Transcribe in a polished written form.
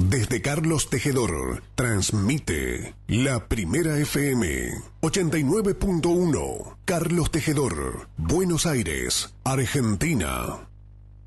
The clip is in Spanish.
Desde Carlos Tejedor, transmite La Primera FM 89.1. Carlos Tejedor, Buenos Aires, Argentina.